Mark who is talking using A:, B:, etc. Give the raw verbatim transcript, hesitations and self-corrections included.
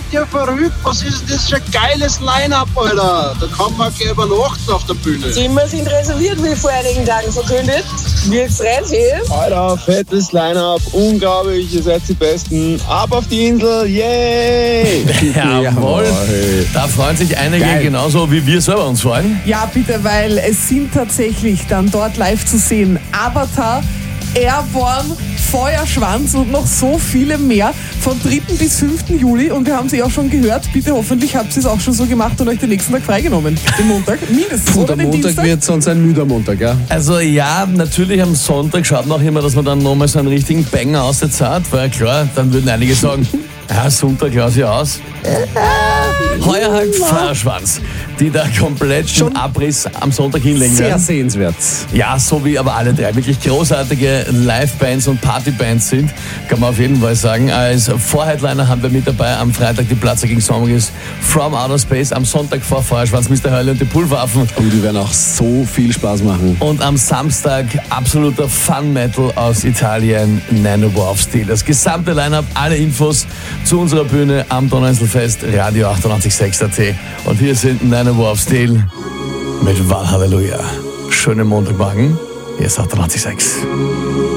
A: ihr verrückt? Was ist denn das für ein geiles Line-Up, Alter? Da kann man gleich übernachten auf der Bühne.
B: Zimmer sind reserviert, wie vor einigen Tagen verkündet. Wir freuen sich.
C: Alter, fettes Line-Up, unglaublich, ihr seid die Besten. Ab auf die Insel, yay!
D: Jawohl. Da freuen sich einige
E: Geil.
D: genauso, wie wir selber uns freuen.
F: Ja, bitte, weil es sind tatsächlich dann dort live zu sehen Avatar, Airborne, Feuerschwanz und noch so viele mehr von dritten bis fünften Juli. Und wir haben es eh auch schon gehört. Bitte, hoffentlich habt ihr es auch schon so gemacht und euch den nächsten Tag freigenommen. Den Montag mindestens.
E: Puh,
F: Oder
E: der
F: den
E: Montag
F: Dienstag.
E: wird sonst ein müder Montag, ja?
D: Also ja, natürlich am Sonntag schaut man auch immer, dass man dann nochmal so einen richtigen Banger aussetzt hat, weil klar, dann würden einige sagen, ja, Sonntag lass ich aus. Heuer halt Feuerschwanz, die da komplett
E: Schon
D: den Abriss am Sonntag hinlegen
E: Sehr
D: werden.
E: sehenswert.
D: Ja, so wie aber alle drei wirklich großartige Live-Bands und Party-Bands sind, kann man auf jeden Fall sagen. Als Vorheadliner haben wir mit dabei am Freitag die Platzer gegen Songs From Outer Space, am Sonntag vor Feuerschwanz Mister Hölle und die Pulverwaffen.
E: Und die werden auch so viel Spaß machen.
D: Und am Samstag absoluter Fun-Metal aus Italien, Nanowar of Steel. Das gesamte Line-Up, alle Infos zu unserer Bühne am Donauinselfest, Radio achtundachtzig Komma sechs A T. Und hier sind Nanowar of Steel mit Wahl Halleluja. Schönen Montagmorgen, hier ist achtundachtzig Komma sechs.